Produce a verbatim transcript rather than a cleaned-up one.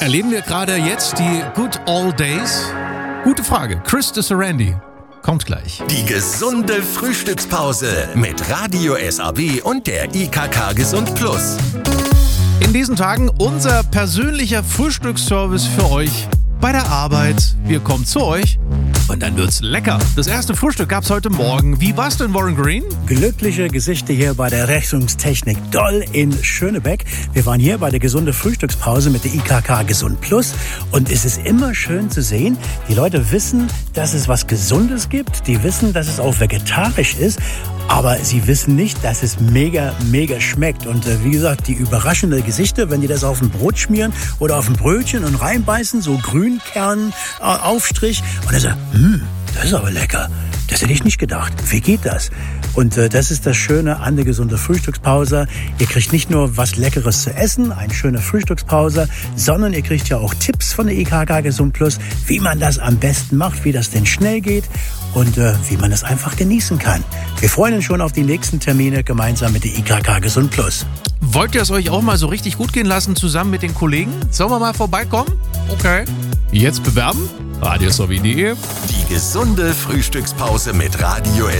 Erleben wir gerade jetzt die Good Old Days? Gute Frage. Chris Sarandi kommt gleich. Die gesunde Frühstückspause mit Radio S A B und der I K K Gesund Plus. In diesen Tagen unser persönlicher Frühstücksservice für euch bei der Arbeit. Wir kommen zu euch und dann wird's lecker. Das erste Frühstück gab's heute Morgen. Wie war's denn, Warren Green? Glückliche Gesichter hier bei der Rechnungstechnik Doll in Schönebeck. Wir waren hier bei der gesunde Frühstückspause mit der I K K Gesund Plus und es ist immer schön zu sehen, die Leute wissen, dass es was Gesundes gibt. Die wissen, dass es auch vegetarisch ist. Aber sie wissen nicht, dass es mega, mega schmeckt. Und äh, wie gesagt, die überraschenden Gesichter, wenn die das auf ein Brot schmieren oder auf ein Brötchen und reinbeißen, so Grünkernaufstrich. Und er sagt, hm, das ist aber lecker. Das hätte ich nicht gedacht. Wie geht das? Und äh, das ist das Schöne an der gesunden Frühstückspause. Ihr kriegt nicht nur was Leckeres zu essen, eine schöne Frühstückspause, sondern ihr kriegt ja auch Tipps von der I K K Gesund Plus, wie man das am besten macht, wie das denn schnell geht und äh, wie man das einfach genießen kann. Wir freuen uns schon auf die nächsten Termine gemeinsam mit der I K K Gesund Plus. Wollt ihr es euch auch mal so richtig gut gehen lassen, zusammen mit den Kollegen? Sollen wir mal vorbeikommen? Okay. Jetzt bewerben? radio s o b punkt d e Die gesunde Frühstückspause mit Radio